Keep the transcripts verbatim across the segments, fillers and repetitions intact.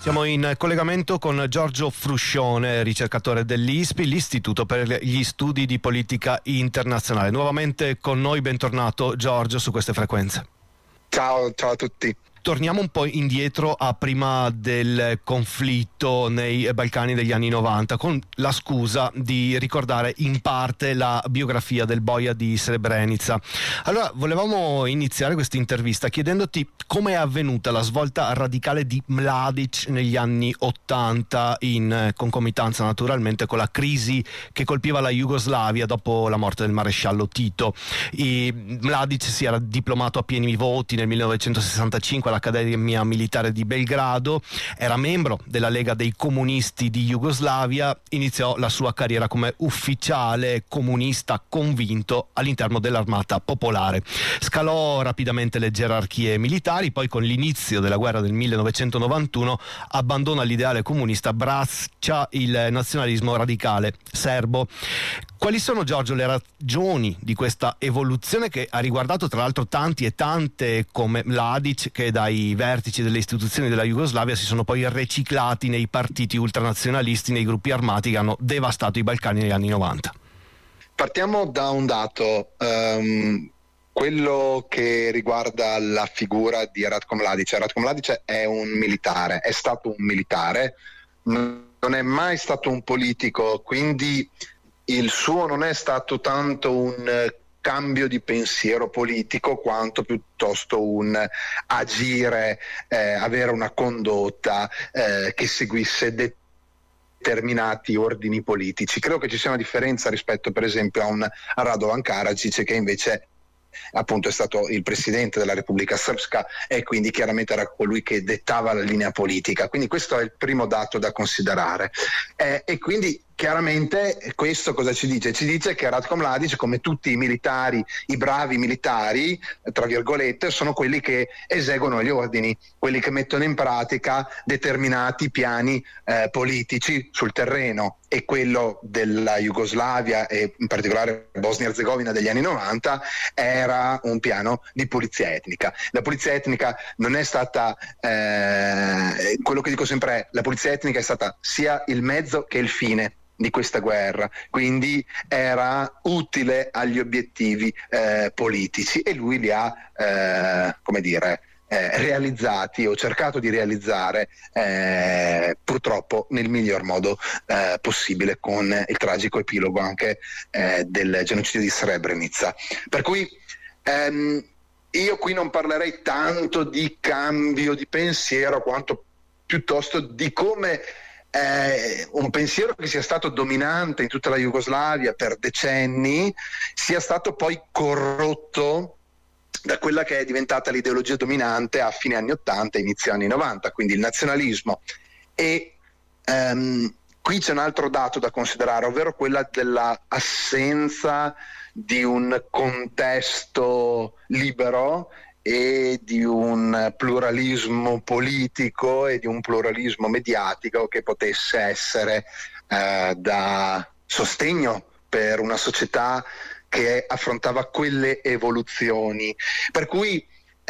Siamo in collegamento con Giorgio Fruscione, ricercatore dell'I S P I, l'Istituto per gli Studi di Politica Internazionale. Nuovamente con noi, bentornato Giorgio su queste frequenze. Ciao, ciao a tutti. Torniamo un po' indietro a prima del conflitto nei Balcani degli anni novanta, con la scusa di ricordare in parte la biografia del boia di Srebrenica. Allora, volevamo iniziare questa intervista chiedendoti come è avvenuta la svolta radicale di Mladic negli anni ottanta, in concomitanza naturalmente con la crisi che colpiva la Jugoslavia dopo la morte del maresciallo Tito. E Mladic si era diplomato a pieni voti nel millenovecentosessantacinque all'Accademia Militare di Belgrado, era membro della Lega dei Comunisti di Jugoslavia, iniziò la sua carriera come ufficiale comunista convinto all'interno dell'Armata Popolare. Scalò rapidamente le gerarchie militari, poi con l'inizio della guerra del millenovecentonovantuno abbandona l'ideale comunista, abbraccia il nazionalismo radicale serbo. Quali sono, Giorgio, le ragioni di questa evoluzione che ha riguardato tra l'altro tanti e tante come Mladic, che dai vertici delle istituzioni della Jugoslavia si sono poi riciclati nei partiti ultranazionalisti, nei gruppi armati che hanno devastato i Balcani negli anni novanta? Partiamo da un dato, um, quello che riguarda la figura di Ratko Mladic. Ratko Mladic è un militare, è stato un militare, non è mai stato un politico, quindi il suo non è stato tanto un cambio di pensiero politico quanto piuttosto un agire, eh, avere una condotta eh, che seguisse determinati ordini politici. Credo che ci sia una differenza rispetto per esempio a un a Radovan Karadzic, che invece appunto è stato il presidente della Repubblica Srpska e quindi chiaramente era colui che dettava la linea politica. Quindi questo è il primo dato da considerare, eh, e quindi chiaramente questo cosa ci dice? Ci dice che Ratko Mladic, come tutti i militari, i bravi militari, tra virgolette, sono quelli che eseguono gli ordini, quelli che mettono in pratica determinati piani eh, politici sul terreno, e quello della Jugoslavia e in particolare Bosnia-Herzegovina degli anni novanta era un piano di pulizia etnica. La pulizia etnica non è stata, eh, quello che dico sempre è, la pulizia etnica è stata sia il mezzo che il fine di questa guerra, quindi era utile agli obiettivi eh, politici, e lui li ha eh, come dire eh, realizzati o cercato di realizzare eh, purtroppo nel miglior modo eh, possibile, con il tragico epilogo anche eh, del genocidio di Srebrenica. Per cui ehm, io qui non parlerei tanto di cambio di pensiero quanto piuttosto di come Eh, un pensiero che sia stato dominante in tutta la Jugoslavia per decenni sia stato poi corrotto da quella che è diventata l'ideologia dominante a fine anni ottanta, inizio anni novanta, quindi il nazionalismo. E ehm, qui c'è un altro dato da considerare, ovvero quella della assenza di un contesto libero e di un pluralismo politico e di un pluralismo mediatico che potesse essere eh, da sostegno per una società che affrontava quelle evoluzioni. Per cui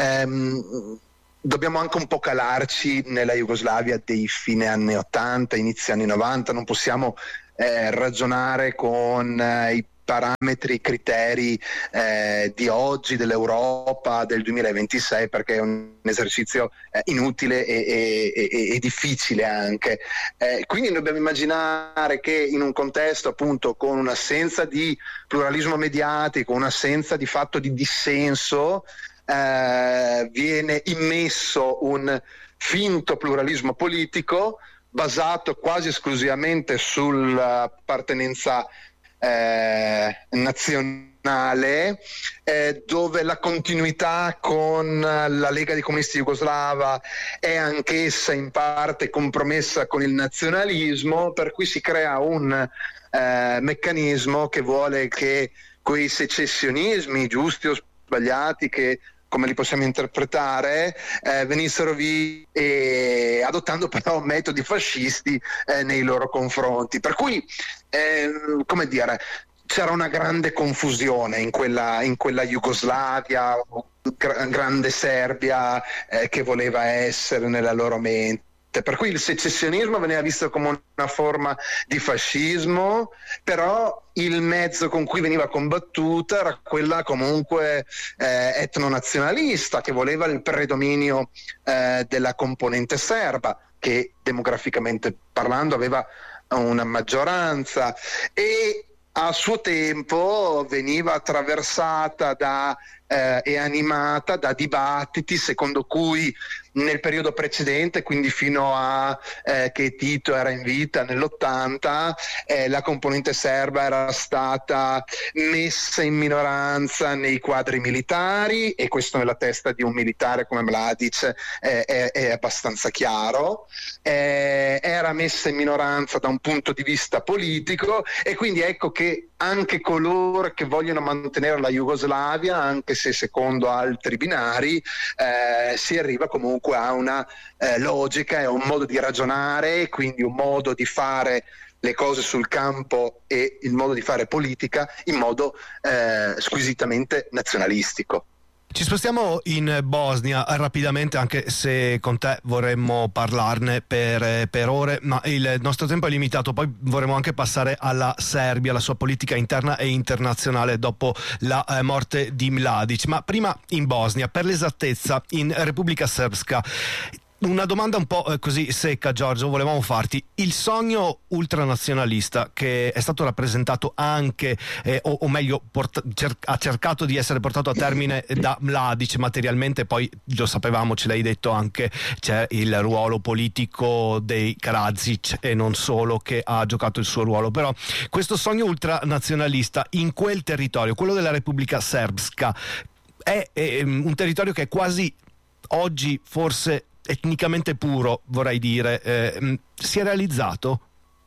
ehm, dobbiamo anche un po' calarci nella Jugoslavia dei fine anni ottanta, inizio anni novanta, non possiamo eh, ragionare con eh, i parametri, i criteri eh, di oggi, dell'Europa, del duemilaventisei, perché è un esercizio eh, inutile e, e, e, e difficile anche. Eh, quindi dobbiamo immaginare che in un contesto appunto con un'assenza di pluralismo mediatico, un'assenza di fatto di dissenso, eh, viene immesso un finto pluralismo politico basato quasi esclusivamente sull'appartenenza Eh, nazionale, eh, dove la continuità con la Lega dei Comunisti Jugoslava è anch'essa in parte compromessa con il nazionalismo, per cui si crea un eh, meccanismo che vuole che quei secessionismi, giusti o sbagliati, che come li possiamo interpretare, eh, venissero via, e adottando però metodi fascisti eh, nei loro confronti. Per cui, eh, come dire, c'era una grande confusione in quella, in quella Jugoslavia, gra- grande Serbia eh, che voleva essere nella loro mente. battute, per cui il secessionismo veniva visto come una forma di fascismo, però il mezzo con cui veniva combattuta era quella comunque eh, etnonazionalista, che voleva il predominio eh, della componente serba, che demograficamente parlando aveva una maggioranza, e a suo tempo veniva attraversata da, eh, e animata da dibattiti secondo cui nel periodo precedente, quindi fino a eh, che Tito era in vita nell'ottanta, eh, la componente serba era stata messa in minoranza nei quadri militari, e questo nella testa di un militare come Mladic eh, è, è abbastanza chiaro. Eh, era messa in minoranza da un punto di vista politico, e quindi ecco che anche coloro che vogliono mantenere la Jugoslavia, anche se secondo altri binari, eh, si arriva comunque a una eh, logica e un modo di ragionare, quindi un modo di fare le cose sul campo e il modo di fare politica in modo eh, squisitamente nazionalistico. Ci spostiamo in Bosnia rapidamente, anche se con te vorremmo parlarne per, per ore, ma il nostro tempo è limitato. Poi vorremmo anche passare alla Serbia, la sua politica interna e internazionale dopo la eh, morte di Mladic. Ma prima in Bosnia, per l'esattezza in Repubblica Srpska. Una domanda un po' eh, così secca, Giorgio, volevamo farti: il sogno ultranazionalista che è stato rappresentato anche, eh, o, o meglio porta- cer- ha cercato di essere portato a termine da Mladic materialmente, poi lo sapevamo, ce l'hai detto anche, c'è il ruolo politico dei Karadzic e non solo che ha giocato il suo ruolo, però questo sogno ultranazionalista in quel territorio, quello della Repubblica Srpska, è, è un territorio che è quasi oggi forse etnicamente puro, vorrei dire, eh, si è realizzato?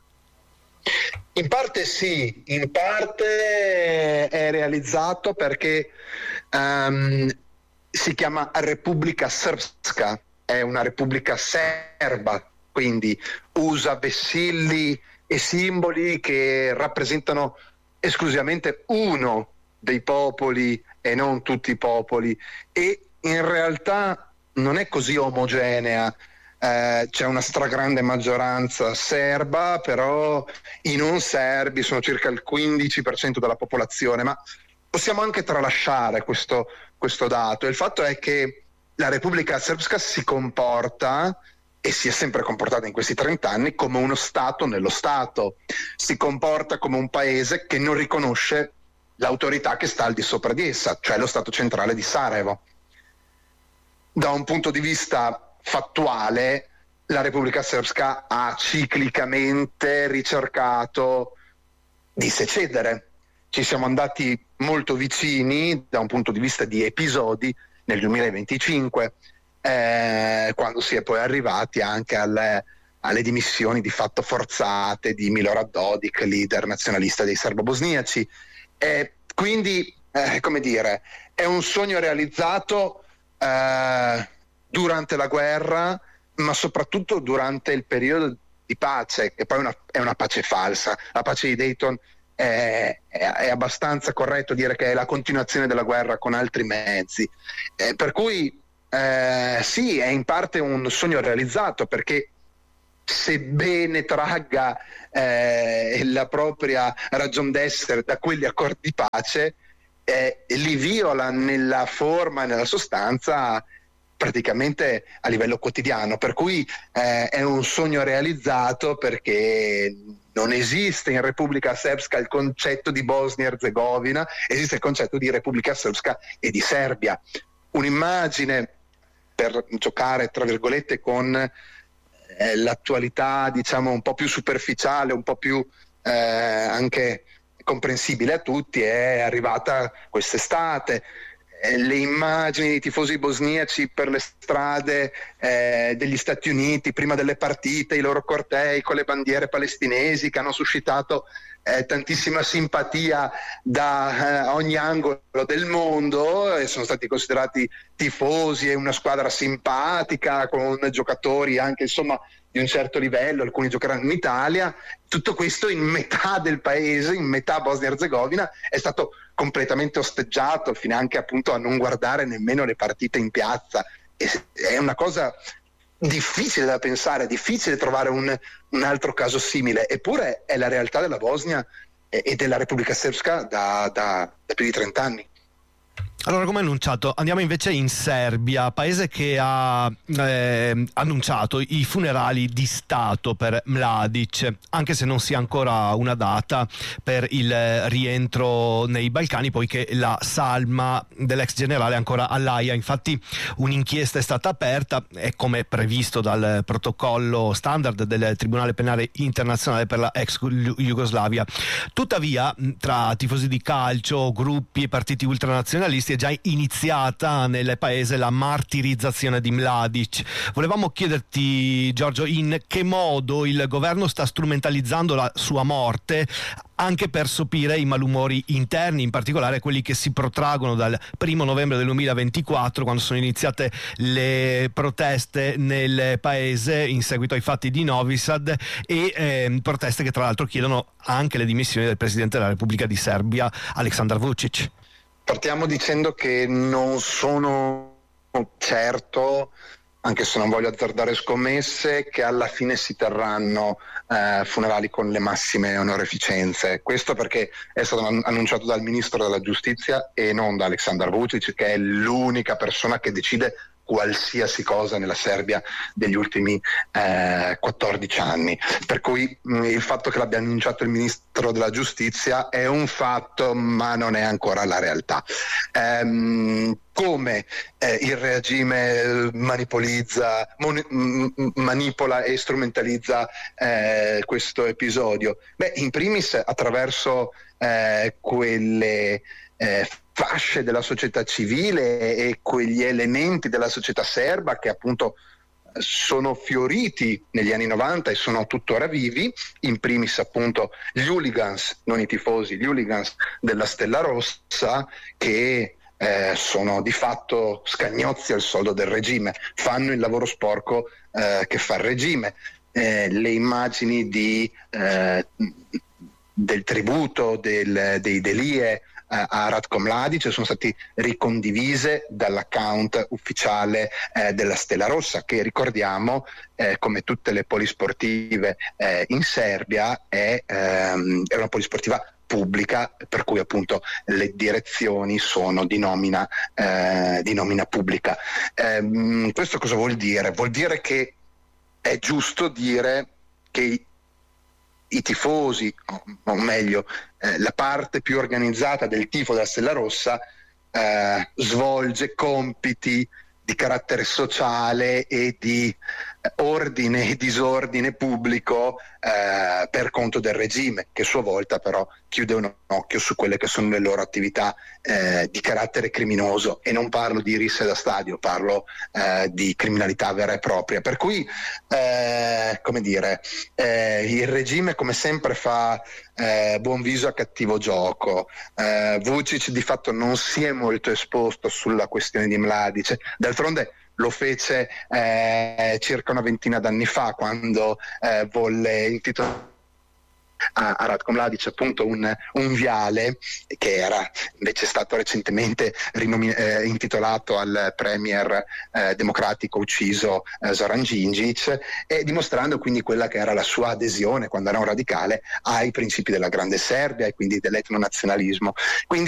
In parte sì, in parte è realizzato perché um, si chiama Repubblica Srpska, è una repubblica serba, quindi usa vessilli e simboli che rappresentano esclusivamente uno dei popoli e non tutti i popoli, e in realtà non è così omogenea. Eh, c'è una stragrande maggioranza serba, però i non serbi sono circa il quindici per cento della popolazione, ma possiamo anche tralasciare questo, questo dato. Il fatto è che la Repubblica Srpska si comporta, e si è sempre comportata in questi trenta anni, come uno Stato nello Stato. Si comporta come un paese che non riconosce l'autorità che sta al di sopra di essa, cioè lo Stato centrale di Sarajevo. Da un punto di vista fattuale, la Repubblica Srpska ha ciclicamente ricercato di secedere. Ci siamo andati molto vicini da un punto di vista di episodi nel duemilaventicinque, eh, quando si è poi arrivati anche alle, alle dimissioni di fatto forzate di Milorad Dodik, leader nazionalista dei serbo-bosniaci. Eh, quindi, eh, come dire, è un sogno realizzato Uh, durante la guerra, ma soprattutto durante il periodo di pace, che poi una, è una pace falsa. La pace di Dayton è, è, è abbastanza corretto dire che è la continuazione della guerra con altri mezzi, eh, per cui eh, sì, è in parte un sogno realizzato, perché sebbene tragga eh, la propria ragion d'essere da quegli accordi di pace, Eh, li viola nella forma e nella sostanza praticamente a livello quotidiano, per cui eh, è un sogno realizzato, perché non esiste in Repubblica Srpska il concetto di Bosnia-Erzegovina, esiste il concetto di Repubblica Srpska e di Serbia. Un'immagine, per giocare tra virgolette con eh, l'attualità diciamo un po' più superficiale, un po' più eh, anche comprensibile a tutti, è arrivata quest'estate. Eh, le immagini dei tifosi bosniaci per le strade eh, degli Stati Uniti prima delle partite, i loro cortei con le bandiere palestinesi, che hanno suscitato eh, tantissima simpatia da eh, ogni angolo del mondo, e sono stati considerati tifosi e una squadra simpatica con giocatori anche insomma di un certo livello, alcuni giocheranno in Italia. Tutto questo in metà del paese, in metà Bosnia-Erzegovina, è stato completamente osteggiato, fino anche appunto a non guardare nemmeno le partite in piazza. E è una cosa difficile da pensare, difficile trovare un, un altro caso simile, eppure è la realtà della Bosnia e, e della Repubblica Srpska da, da, da più di trent'anni. Allora, come annunciato, andiamo invece in Serbia, paese che ha eh, annunciato i funerali di Stato per Mladic, anche se non si ha ancora una data per il rientro nei Balcani, poiché la salma dell'ex generale è ancora all'Aia. Infatti un'inchiesta è stata aperta, e come previsto dal protocollo standard del Tribunale Penale Internazionale per la ex Jugoslavia. Tuttavia, tra tifosi di calcio, gruppi e partiti ultranazionalisti, è già iniziata nel paese la martirizzazione di Mladic. Volevamo chiederti, Giorgio, in che modo il governo sta strumentalizzando la sua morte anche per sopire i malumori interni, in particolare quelli che si protraggono dal primo novembre del duemilaventiquattro, quando sono iniziate le proteste nel paese in seguito ai fatti di Novi Sad, e eh, proteste che tra l'altro chiedono anche le dimissioni del presidente della Repubblica di Serbia, Aleksandar Vučić. Partiamo dicendo che non sono certo, anche se non voglio azzardare scommesse, che alla fine si terranno eh, funerali con le massime onoreficenze. Questo perché è stato annunciato dal ministro della giustizia e non da Aleksandar Vučić, che è l'unica persona che decide qualsiasi cosa nella Serbia degli ultimi eh, quattordici anni. Per cui mh, il fatto che l'abbia annunciato il ministro della giustizia è un fatto, ma non è ancora la realtà. Ehm, come eh, il regime manipolizza, mon- m- manipola e strumentalizza eh, questo episodio? Beh, in primis attraverso eh, quelle eh, fasce della società civile e quegli elementi della società serba che appunto sono fioriti negli anni novanta e sono tuttora vivi, in primis appunto gli hooligans, non i tifosi, gli hooligans della Stella Rossa, che eh, sono di fatto scagnozzi al soldo del regime, fanno il lavoro sporco eh, che fa il regime. Eh, le immagini di, eh, del tributo del, dei Delie a Ratko Mladic sono stati ricondivise dall'account ufficiale eh, della Stella Rossa, che ricordiamo eh, come tutte le polisportive eh, in Serbia è, ehm, è una polisportiva pubblica, per cui appunto le direzioni sono di nomina, eh, di nomina pubblica. Eh, questo cosa vuol dire? Vuol dire che è giusto dire che i tifosi, o meglio eh, la parte più organizzata del tifo della Stella Rossa eh, svolge compiti di carattere sociale e di eh, ordine e disordine pubblico eh, per conto del regime, che a sua volta però chiude un occhio su quelle che sono le loro attività eh, di carattere criminoso, e non parlo di risse da stadio, parlo eh, di criminalità vera e propria. Per cui eh, come dire, eh, il regime come sempre fa eh, buon viso a cattivo gioco. eh, Vučić di fatto non si è molto esposto sulla questione di Mladic, d'altronde lo fece eh, circa una ventina d'anni fa, quando eh, volle intitolare a, a Ratko Mladic appunto un, un viale che era invece stato recentemente rinomi- eh, intitolato al premier eh, democratico ucciso eh, Zoran Đinđić, e dimostrando quindi quella che era la sua adesione quando era un radicale ai principi della grande Serbia e quindi dell'etnonazionalismo. Quindi